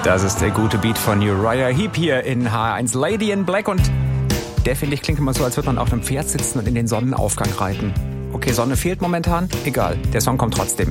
Das ist der gute Beat von Uriah Heep hier in H1 Lady in Black und der, finde ich, klingt immer so, als würde man auf einem Pferd sitzen und in den Sonnenaufgang reiten. Okay, Sonne fehlt momentan, egal, der Song kommt trotzdem.